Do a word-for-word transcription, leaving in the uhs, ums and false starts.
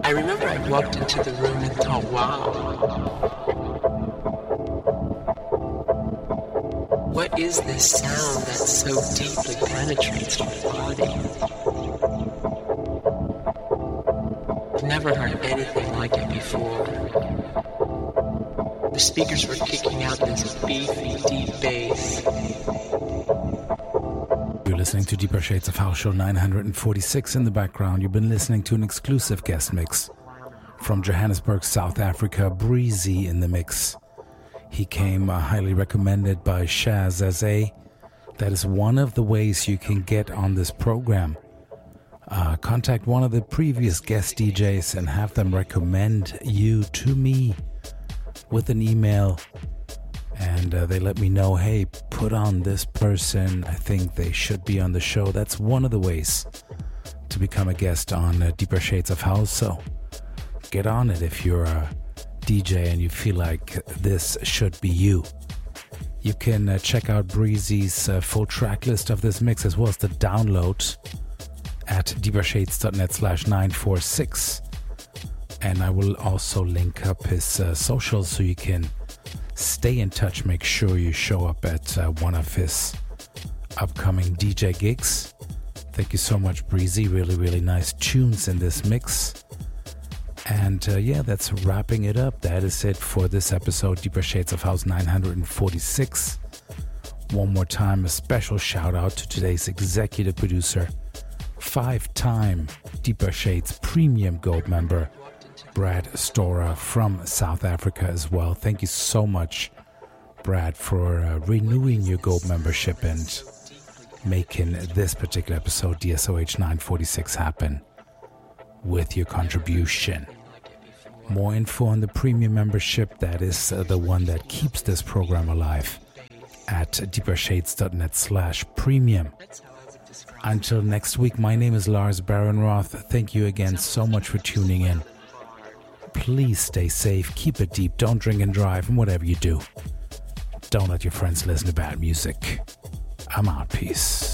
I remember I walked into the room and thought, wow, what is this sound that so deeply penetrates my body? I've never heard anything like it before. The speakers were kicking out this beefy, deep bass. You're listening to Deeper Shades of House Show nine forty-six in the background. You've been listening to an exclusive guest mix from Johannesburg, South Africa, Breezy in the mix. He came uh, highly recommended by Shaz Zazay. That is one of the ways you can get on this program. Uh, contact one of the previous guest D Js and have them recommend you to me with an email. And uh, they let me know, hey, put on this person. I think they should be on the show. That's one of the ways to become a guest on uh, Deeper Shades of House. So get on it if you're a D J and you feel like this should be you. You can uh, check out Breezy's uh, full track list of this mix as well as the download at deepershades.net slash 946. And I will also link up his uh, socials so you can stay in touch. Make sure you show up at uh, one of his upcoming D J gigs. Thank you so much, Breezy. Really, really nice tunes in this mix. And uh, yeah, that's wrapping it up. That is it for this episode, Deeper Shades of House nine forty-six. One more time, a special shout out to today's executive producer, five-time Deeper Shades Premium Gold member, Brad Stora from South Africa as well. Thank you so much, Brad, for uh, renewing your gold membership and making this particular episode, D S O H nine forty-six, happen with your contribution. More info on the premium membership, that is uh, the one that keeps this program alive, at deepershades.net slash premium. Until next week, my name is Lars Barenroth. Thank you again so much for tuning in. Please stay safe, keep it deep, don't drink and drive, and whatever you do, don't let your friends listen to bad music. I'm out, peace.